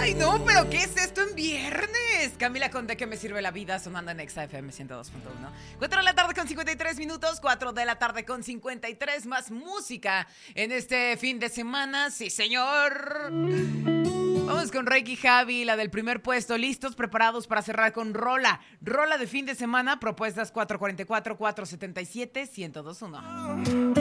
Ay, no, pero ¿qué es esto en viernes? Camila Conde, ¿qué me sirve la vida? Sonando en Exa FM 102.1. 4 de la tarde con 53 minutos, 4 de la tarde con 53, más música en este fin de semana. Sí, señor. Vamos con Reiki Javi, la del primer puesto. Listos, preparados para cerrar con Rola. Rola de fin de semana, propuestas 444-477-1021.